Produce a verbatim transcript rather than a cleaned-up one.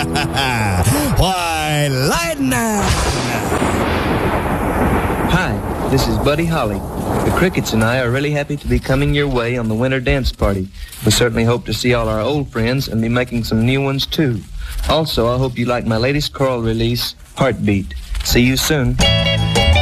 Why, lightning! Hi, this is Buddy Holly. The Crickets and I are really happy to be coming your way on the winter dance party. We certainly hope to see all our old friends and be making some new ones, too. Also, I hope you like my latest choral release, Heartbeat. See you soon.